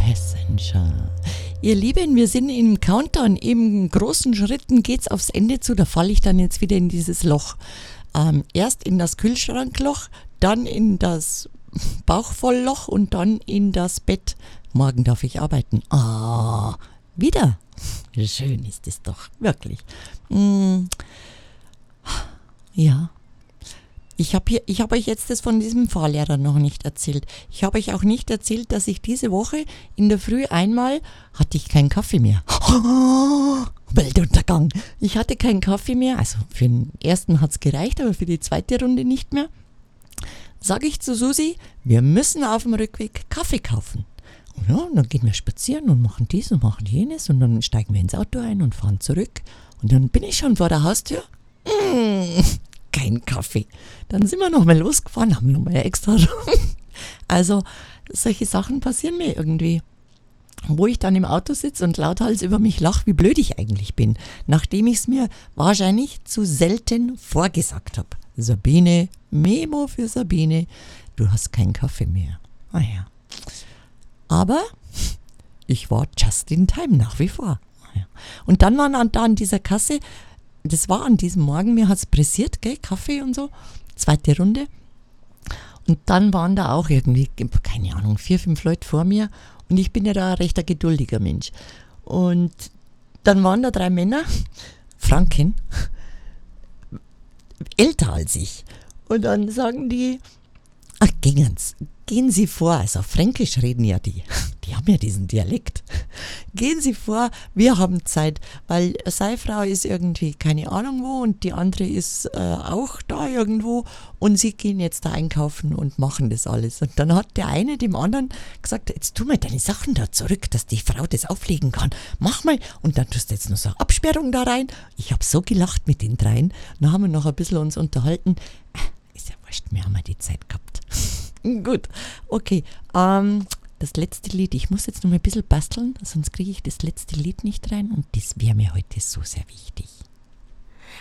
Passenger. Ihr Lieben, wir sind im Countdown. In großen Schritten geht's aufs Ende zu. Da falle ich dann jetzt wieder in dieses Loch. Erst in das Kühlschrankloch, dann in das Bauchvollloch und dann in das Bett. Morgen darf ich arbeiten. Wieder. Schön ist es doch, wirklich. Ja. Ich habe euch jetzt das von diesem Fahrlehrer noch nicht erzählt. Ich habe euch auch nicht erzählt, dass ich diese Woche in der Früh einmal hatte ich keinen Kaffee mehr. Weltuntergang. Ich hatte keinen Kaffee mehr. Also für den ersten hat es gereicht, aber für die zweite Runde nicht mehr. Sage ich zu Susi, wir müssen auf dem Rückweg Kaffee kaufen. Und ja, dann gehen wir spazieren und machen dies und machen jenes und dann steigen wir ins Auto ein und fahren zurück. Und dann bin ich schon vor der Haustür. Kein Kaffee. Dann sind wir nochmal losgefahren, haben nochmal extra. Also solche Sachen passieren mir irgendwie. Wo ich dann im Auto sitze und lauthals über mich lache, wie blöd ich eigentlich bin. Nachdem ich es mir wahrscheinlich zu selten vorgesagt habe. Sabine, Memo für Sabine, du hast keinen Kaffee mehr. Ja. Aber ich war just in time nach wie vor. Ja. Und dann waren da an dieser Kasse, das war an diesem Morgen, mir hat es pressiert, gell, Kaffee und so, zweite Runde. Und dann waren da auch irgendwie, keine Ahnung, 4, 5 Leute vor mir und ich bin ja da ein recht geduldiger Mensch. Und dann waren da 3 Männer, Franken, älter als ich. Und dann sagen die, gehen Sie vor, also auf Fränkisch reden ja die haben ja diesen Dialekt. Gehen Sie vor, wir haben Zeit, weil seine Frau ist irgendwie keine Ahnung wo und die andere ist auch da irgendwo und sie gehen jetzt da einkaufen und machen das alles. Und dann hat der eine dem anderen gesagt, jetzt tu mal deine Sachen da zurück, dass die Frau das auflegen kann. Mach mal. Und dann tust du jetzt noch so eine Absperrung da rein. Ich habe so gelacht mit den dreien. Dann haben wir noch ein bisschen uns unterhalten. Ist ja wurscht, wir haben ja die Zeit gehabt. Gut, okay. Das letzte Lied, ich muss jetzt noch mal ein bisschen basteln, sonst kriege ich das letzte Lied nicht rein und das wäre mir heute so sehr wichtig.